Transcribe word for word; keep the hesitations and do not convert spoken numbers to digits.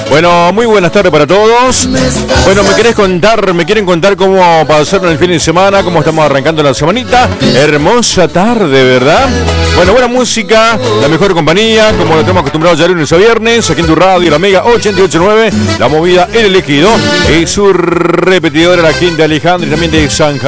Bueno, muy buenas tardes para todos. Bueno, me querés contar, me quieren contar cómo pasaron el fin de semana, cómo estamos arrancando la semanita. Hermosa tarde, ¿verdad? Bueno, buena música, la mejor compañía, como lo tenemos acostumbrado ya lunes a viernes, aquí en tu radio, la Mega ochenta y ocho punto nueve, la movida El Elegido y su repetidora, la Quinta Alejandra y también de San